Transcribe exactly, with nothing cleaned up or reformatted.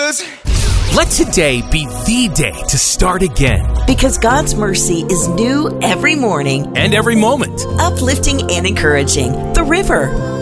news. Let today be the day to start again. Because God's mercy is new every morning. And every moment. Uplifting and encouraging. The River.